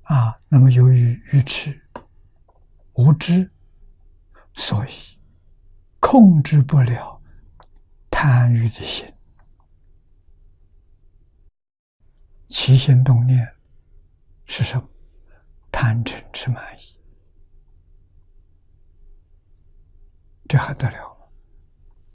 那么由于愚痴无知，所以控制不了贪欲的心，起心动念是什么？贪嗔痴慢疑，这还得了？